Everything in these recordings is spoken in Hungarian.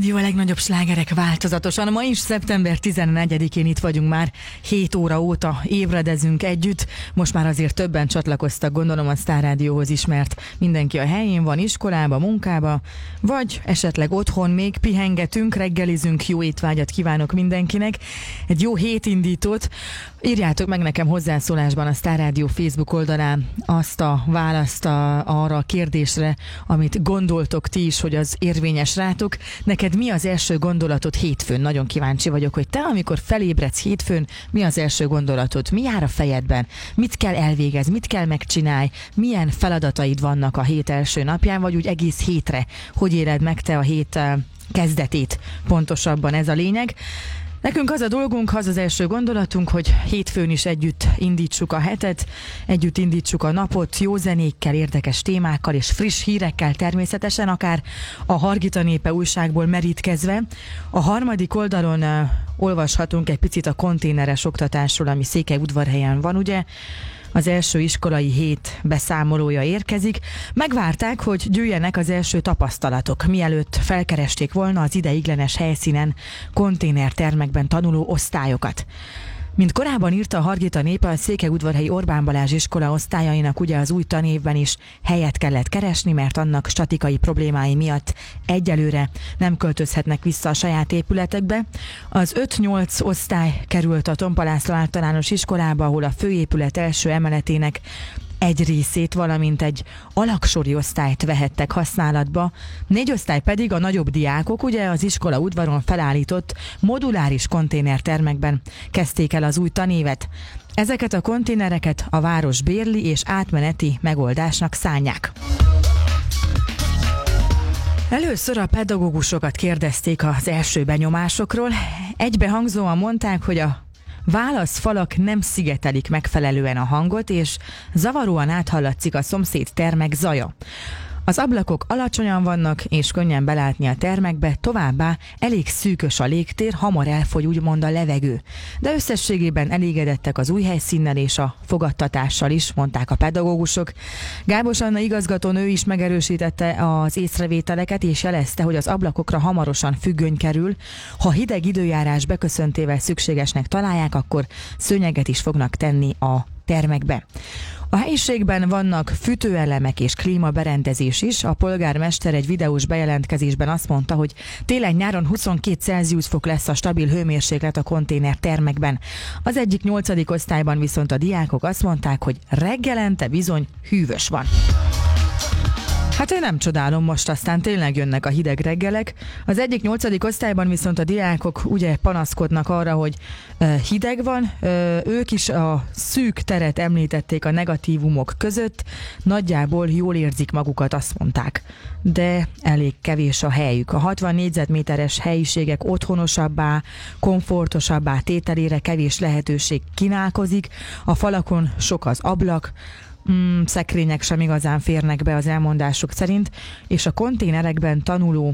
Rádió a legnagyobb slágerek változatosan. Ma is szeptember 14-én itt vagyunk már, 7 óra óta ébredezünk együtt. Most már azért többen csatlakoztak, gondolom, a Sztár Rádióhoz is, mert mindenki a helyén van, iskolába, munkába, vagy esetleg otthon még pihengetünk, reggelizünk. Jó étvágyat kívánok mindenkinek, egy jó hétindítót. Írjátok meg nekem hozzászólásban a Sztár Rádió Facebook oldalán azt a választ arra a kérdésre, amit gondoltok ti is, hogy az érvényes rátok. Neked mi az első gondolatod hétfőn? Nagyon kíváncsi vagyok, hogy te, amikor felébredsz hétfőn, mi az első gondolatod? Mi jár a fejedben? Mit kell elvégezni? Mit kell megcsinálj? Milyen feladataid vannak a hét első napján, vagy úgy egész hétre? Hogy éled meg te a hét kezdetét? Pontosabban ez a lényeg. Nekünk az a dolgunk, az az első gondolatunk, hogy hétfőn is együtt indítsuk a hetet, együtt indítsuk a napot, jó zenékkel, érdekes témákkal és friss hírekkel természetesen, akár a Hargita Népe újságból merítkezve. A harmadik oldalon olvashatunk egy picit a konténeres oktatásról, ami Székelyudvarhelyen van, ugye? Az első iskolai hét beszámolója érkezik. Megvárták, hogy gyűjjenek az első tapasztalatok, mielőtt felkeresték volna az ideiglenes helyszínen konténertermekben tanuló osztályokat. Mint korábban írta a Hargita Népe, a Székelyudvarhelyi Orbán Balázs iskola osztályainak ugye az új tanévben is helyet kellett keresni, mert annak statikai problémái miatt egyelőre nem költözhetnek vissza a saját épületekbe. Az 5-8 osztály került a Tompa László általános iskolába, ahol a főépület első emeletének egy részét, valamint egy alaksori osztályt vehettek használatba. 4 osztály pedig a nagyobb diákok, ugye az iskola udvaron felállított moduláris konténertermekben kezdték el az új tanévet. Ezeket a konténereket a város bérli és átmeneti megoldásnak szánják. Először a pedagógusokat kérdezték az első benyomásokról. Egybehangzóan mondták, hogy a válaszfalak nem szigetelik megfelelően a hangot, és zavaróan áthallatszik a szomszéd termek zaja. Az ablakok alacsonyan vannak, és könnyen belátni a termekbe, továbbá elég szűkös a légtér, hamar elfogy úgymond a levegő. De összességében elégedettek az új helyszínnel és a fogadtatással is, mondták a pedagógusok. Gábos Anna igazgatónő is megerősítette az észrevételeket, és jelezte, hogy az ablakokra hamarosan függöny kerül. Ha hideg időjárás beköszöntével szükségesnek találják, akkor szőnyeget is fognak tenni a termekbe. A helyiségben vannak fűtőelemek és klímaberendezés is. A polgármester egy videós bejelentkezésben azt mondta, hogy télen-nyáron 22 Celsius fok lesz a stabil hőmérséklet a konténer termekben. Az egyik 8. osztályban viszont a diákok azt mondták, hogy reggelente bizony hűvös van. Hát én nem csodálom, most aztán tényleg jönnek a hideg reggelek. Az egyik 8. osztályban viszont a diákok ugye panaszkodnak arra, hogy hideg van. Ők is a szűk teret említették a negatívumok között. Nagyjából jól érzik magukat, azt mondták. De elég kevés a helyük. A 60 négyzetméteres helyiségek otthonosabbá, komfortosabbá tételére kevés lehetőség kínálkozik. A falakon sok az ablak, szekrények sem igazán férnek be az elmondások szerint, és a konténerekben tanuló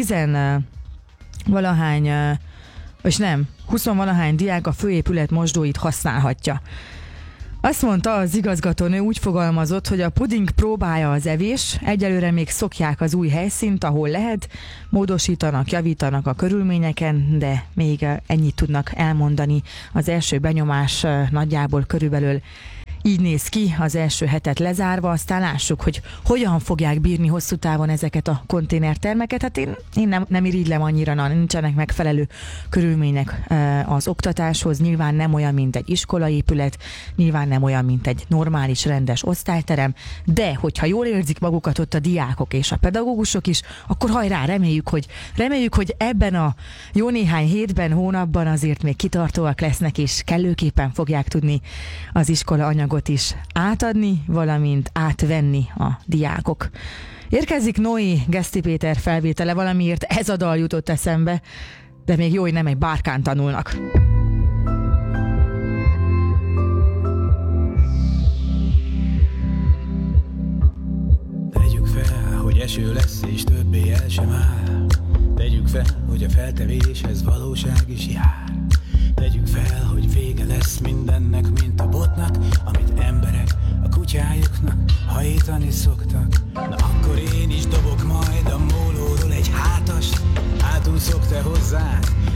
20-valahány diák a főépület mosdóit használhatja. Azt mondta az igazgatónő, úgy fogalmazott, hogy a puding próbája az evés, egyelőre még szokják az új helyszínt, ahol lehet, módosítanak, javítanak a körülményeken, de még ennyit tudnak elmondani. Az első benyomás nagyjából körülbelül így néz ki, az első hetet lezárva, aztán lássuk, hogy hogyan fogják bírni hosszú távon ezeket a konténertermeket. Hát én nem irigylem annyira, nincsenek megfelelő körülmények az oktatáshoz, nyilván nem olyan, mint egy iskolaépület, nyilván nem olyan, mint egy normális, rendes osztályterem, de hogyha jól érzik magukat ott a diákok és a pedagógusok is, akkor hajrá, reméljük, hogy ebben a jó néhány hétben, hónapban azért még kitartóak lesznek, és kellőképpen fogják tudni az iskola anyagot is átadni, valamint átvenni a diákok. Érkezik Noé Geszti Péter felvétele, valamiért ez a dal jutott eszembe, de még jó, hogy nem egy bárkán tanulnak. Tegyük fel, hogy eső lesz és többé el sem áll. Tegyük fel, hogy a feltevéshez valóság is jár. Tegyük fel, hogy vége lesz mindennek, mint a botnak, amit emberek a kutyájuknak hajítani szoktak. Na akkor én is dobok majd a mólóról egy hátast, hátul te hozzád,